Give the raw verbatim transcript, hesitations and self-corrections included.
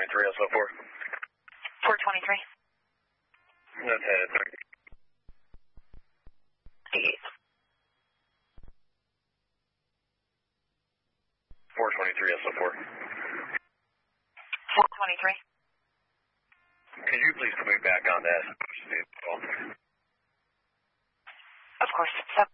twenty-three, S O four. four twenty-three. That's headed. four twenty-three, S O four. four twenty-three. Could you please put me back on that? Of course. Sub